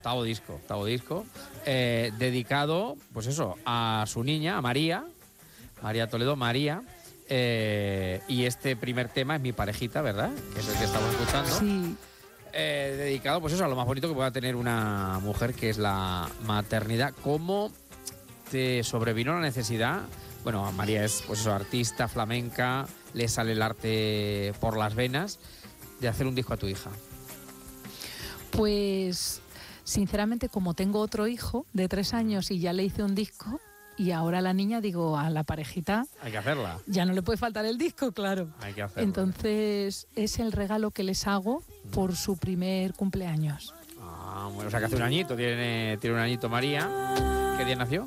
Octavo disco, dedicado, pues eso, a su niña, a María Toledo, María. Y este primer tema es Mi Parejita, ¿verdad? Que es el que estamos escuchando. Sí. Dedicado, pues eso, a lo más bonito que pueda tener una mujer, que es la maternidad. ¿Cómo te sobrevino la necesidad? Bueno, María es, pues eso, artista, flamenca, le sale el arte por las venas, de hacer un disco a tu hija. Pues, sinceramente, como tengo otro hijo de 3 años y ya le hice un disco, y ahora a la niña, digo, a la parejita... Hay que hacerla. Ya no le puede faltar el disco, claro. Hay que hacerlo. Entonces, es el regalo que les hago por su primer cumpleaños. Ah, bueno, o sea que hace un añito, tiene un añito María. ¿Qué día nació?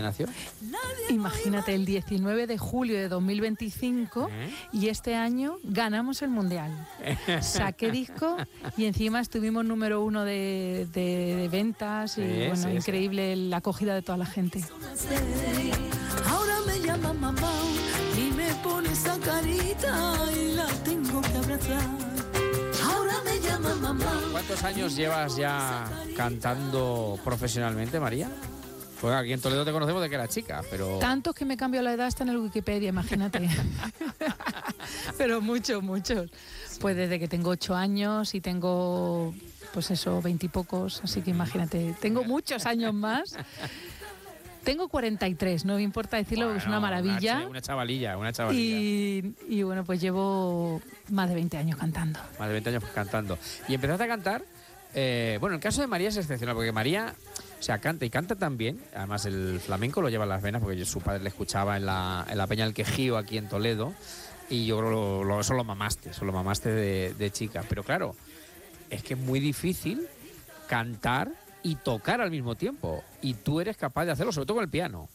Imagínate, el 19 de julio de 2025 y este año ganamos el Mundial. Saqué disco y encima estuvimos número 1 de ventas y bueno, increíble la acogida de toda la gente. Ahora me llama mamá y me pone esa carita y la tengo que abrazar. Ahora me llama mamá. ¿Cuántos años llevas ya cantando profesionalmente, María? Pues aquí en Toledo te conocemos de que eras chica, pero... Tantos que me cambió la edad hasta en el Wikipedia, imagínate. Pero muchos. Pues desde que tengo 8 años y tengo, pues eso, 20 y pocos, así que imagínate, tengo muchos años más. Tengo 43, no me importa decirlo, porque es una maravilla. Una chavalilla. Y bueno, pues llevo más de 20 años cantando. Más de 20 años cantando. Y empezaste a cantar... bueno, el caso de María es excepcional, porque María, o sea, canta y canta tan bien. Además, el flamenco lo lleva en las venas, porque su padre le escuchaba en la Peña del Quejío, aquí en Toledo. Y yo creo que eso lo mamaste de chica. Pero claro, es que es muy difícil cantar y tocar al mismo tiempo. Y tú eres capaz de hacerlo, sobre todo con el piano.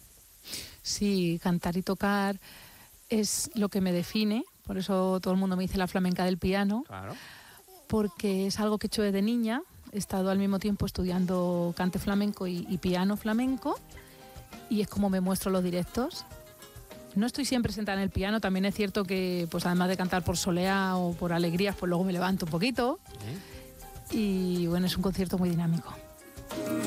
Sí, cantar y tocar es lo que me define. Por eso todo el mundo me dice la flamenca del piano. Claro. Porque es algo que he hecho desde niña. He estado al mismo tiempo estudiando cante flamenco y piano flamenco, y es como me muestro los directos. No estoy siempre sentada en el piano, también es cierto que pues además de cantar por soleá o por alegrías, pues luego me levanto un poquito. Y bueno, es un concierto muy dinámico.